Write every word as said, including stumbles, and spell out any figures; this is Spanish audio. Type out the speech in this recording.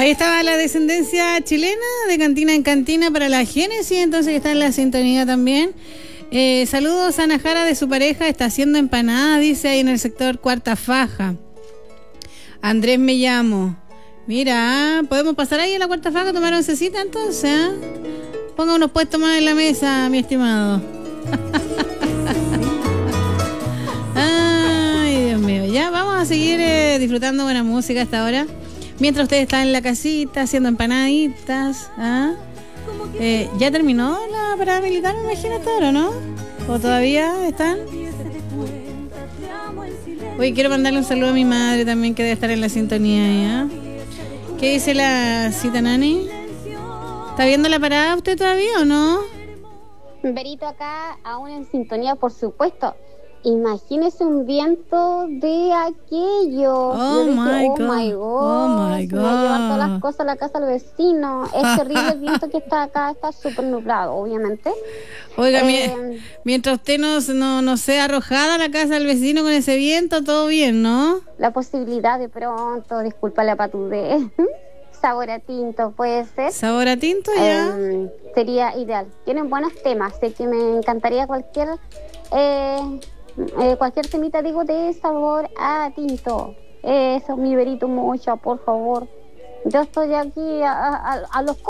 Ahí estaba la descendencia chilena de Cantina en Cantina para la Génesis, entonces está en la sintonía también. Eh, saludos a Ana Jara de su pareja, está haciendo empanada, dice ahí en el sector Cuarta Faja. Andrés me llamo. Mira, podemos pasar ahí a la Cuarta Faja a tomar oncecita entonces, ¿eh? Ponga unos puestos más en la mesa, mi estimado. Ay, Dios mío. Ya vamos a seguir eh, disfrutando buena música hasta ahora. Mientras ustedes están en la casita haciendo empanaditas. ¿Ah? Eh, ¿Ya terminó la parada militar, me imagino, hasta ahora, no? ¿O todavía están? Oye, quiero mandarle un saludo a mi madre también, que debe estar en la sintonía. ¿Ya? ¿Qué dice la cita, Nani? ¿Está viendo la parada usted todavía o no? Berito acá, aún en sintonía, por supuesto. Imagínese un viento de aquello. Oh, Yo dije, my oh God. my God, Oh my se me va a llevar todas las God. cosas a la casa del vecino. Es terrible el viento que está acá, está súper nublado, obviamente. Oiga, Eh, mi- mientras usted no, no, no sea arrojada a la casa del vecino con ese viento, todo bien, ¿no? la posibilidad de pronto, disculpa la patudez, sabor a tinto, puede ser. Sabor a tinto ya. Eh, sería ideal. Tienen buenos temas, sé que me encantaría cualquier eh, eh, cualquier temita, digo, de sabor a tinto. Eso, mi Berito, mucho, por favor. Yo estoy aquí a, a, a los